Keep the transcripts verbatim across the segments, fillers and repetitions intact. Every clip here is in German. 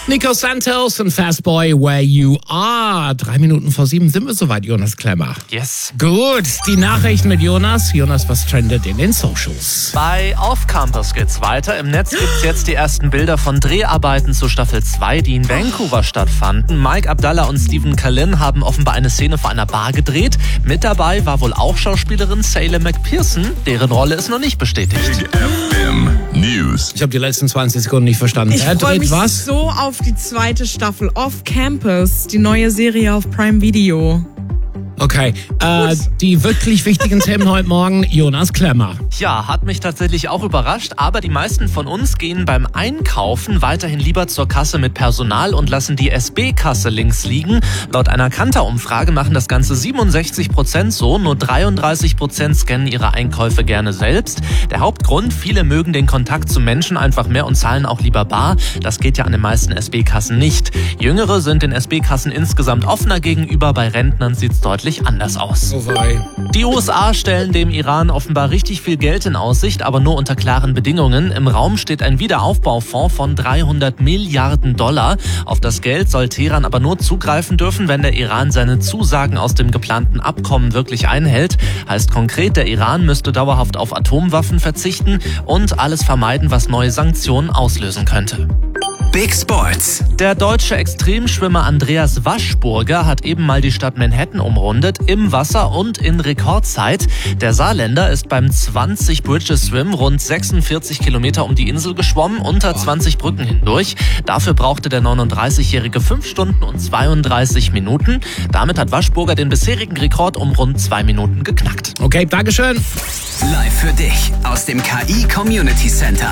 Nico Santos und Fastboy, Where You Are. Drei Minuten vor sieben sind wir soweit, Jonas Klemmer. Yes. Gut, die Nachrichten mit Jonas. Jonas, was trendet in den Socials? Bei Off Campus geht's weiter. Im Netz gibt's jetzt die ersten Bilder von Dreharbeiten zu Staffel zwei, die in Vancouver stattfanden. Mike Abdallah und Stephen Kalin haben offenbar eine Szene vor einer Bar gedreht. Mit dabei war wohl auch Schauspielerin Salem McPherson. Deren Rolle ist noch nicht bestätigt. F M News. Ich habe die letzten zwanzig Sekunden nicht verstanden. Ich Wer freue dreht mich was? so auf die zweite Staffel Off Campus, die neue Serie auf Prime Video. Okay, äh, die wirklich wichtigen Themen heute Morgen, Jonas Klemmer. Ja, hat mich tatsächlich auch überrascht, aber die meisten von uns gehen beim Einkaufen weiterhin lieber zur Kasse mit Personal und lassen die S B-Kasse links liegen. Laut einer Kantar-Umfrage machen das Ganze siebenundsechzig Prozent so, nur dreiunddreißig Prozent scannen ihre Einkäufe gerne selbst. Der Hauptgrund, viele mögen den Kontakt zu Menschen einfach mehr und zahlen auch lieber bar. Das geht ja an den meisten S B-Kassen nicht. Jüngere sind den S B-Kassen insgesamt offener gegenüber, bei Rentnern sieht's deutlich anders aus. Oh wei. Die U S A stellen dem Iran offenbar richtig viel Geld in Aussicht, aber nur unter klaren Bedingungen. Im Raum steht ein Wiederaufbaufonds von dreihundert Milliarden Dollar. Auf das Geld soll Teheran aber nur zugreifen dürfen, wenn der Iran seine Zusagen aus dem geplanten Abkommen wirklich einhält. Heißt konkret, der Iran müsste dauerhaft auf Atomwaffen verzichten und alles vermeiden, was neue Sanktionen auslösen könnte. Big Sports. Der deutsche Extremschwimmer Andreas Waschburger hat eben mal die Stadt Manhattan umrundet, im Wasser und in Rekordzeit. Der Saarländer ist beim zwanzig Bridges Swim rund sechsundvierzig Kilometer um die Insel geschwommen, unter zwanzig Brücken hindurch. Dafür brauchte der neununddreißigjährige fünf Stunden und zweiunddreißig Minuten. Damit hat Waschburger den bisherigen Rekord um rund zwei Minuten geknackt. Okay, Dankeschön. Live für dich aus dem K I Community Center.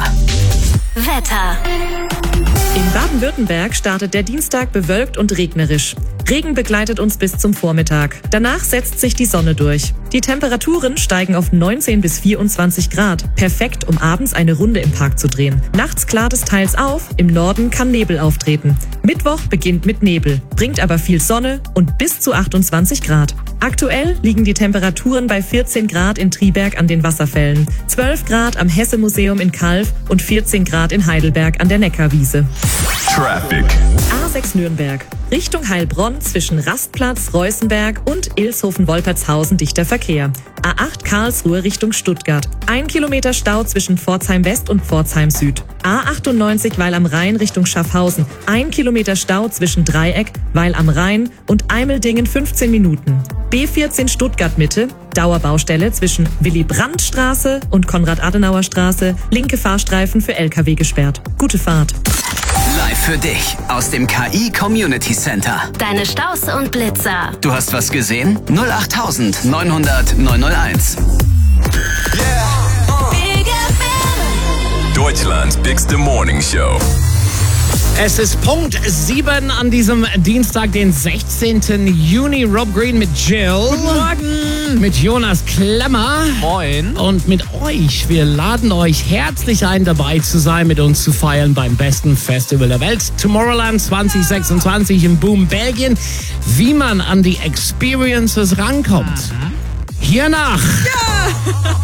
Wetter. In Baden-Württemberg startet der Dienstag bewölkt und regnerisch. Regen begleitet uns bis zum Vormittag. Danach setzt sich die Sonne durch. Die Temperaturen steigen auf neunzehn bis vierundzwanzig Grad. Perfekt, um abends eine Runde im Park zu drehen. Nachts klart es teils auf, im Norden kann Nebel auftreten. Mittwoch beginnt mit Nebel, bringt aber viel Sonne und bis zu achtundzwanzig Grad. Aktuell liegen die Temperaturen bei vierzehn Grad in Triberg an den Wasserfällen, zwölf Grad am Hesse-Museum in Calw und vierzehn Grad in Heidelberg an der Neckarwiese. Traffic. A sechs Nürnberg. Richtung Heilbronn zwischen Rastplatz, Reußenberg und Ilshofen-Wolpertshausen dichter Verkehr. A acht Karlsruhe Richtung Stuttgart. Ein Kilometer Stau zwischen Pforzheim West und Pforzheim Süd. A achtundneunzig Weil am Rhein Richtung Schaffhausen. Ein Kilometer Stau zwischen Dreieck, Weil am Rhein und Eimeldingen fünfzehn Minuten. B vierzehn Stuttgart Mitte. Dauerbaustelle zwischen Willy-Brandt-Straße und Konrad-Adenauer-Straße. Linke Fahrstreifen für L K W gesperrt. Gute Fahrt. Live für dich aus dem K I Community Center. Deine Staus und Blitzer. Du hast was gesehen? null acht neunhundert neunhunderteins. Big F M. Deutschlands bigste Morning Show. Es ist Punkt sieben an diesem Dienstag, den sechzehnten Juni. Rob Green mit Jill. Guten Morgen. Mit Jonas Klemmer. Moin. Und mit euch. Wir laden euch herzlich ein, dabei zu sein, mit uns zu feiern beim besten Festival der Welt. Tomorrowland zwanzig sechsundzwanzig in Boom, Belgien. Wie man an die Experiences rankommt. Hiernach. Ja.